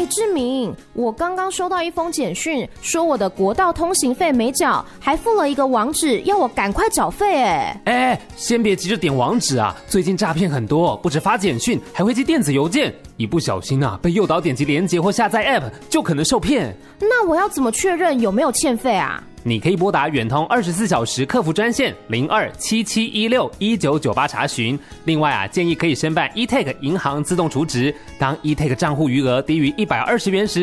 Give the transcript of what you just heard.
志明，我刚刚收到一封简讯，说我的国道通行费没缴，还附了一个网址，要我赶快缴费。 先别急着点网址啊，最近诈骗很多，不止发简讯，还会寄电子邮件，一不小心啊，被诱导点击连结或下载 App， 就可能受骗。 那我要怎么确认有没有欠费啊？ 你可以拨打远通24小时客服专线0277161998查询。另外啊，建议可以申办 eTag 银行自动储值，当 eTag 账户余额低于120元时，